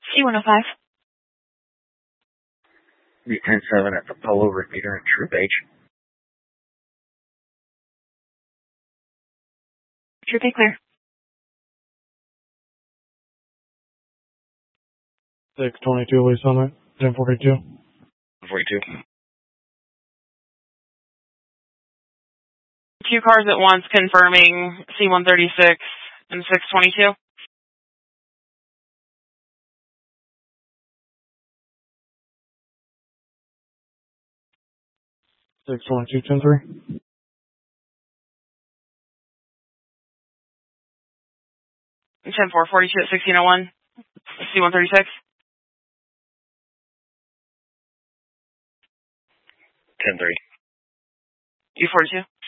C105. B107 at the Polo repeater and Troop H. Troop A clear. 622 Lee Summit, 1042. 42. 2 cars at once confirming C136 and 622. Six 10-3. 10-4, 42 at 1601. C136. 10-3. U42.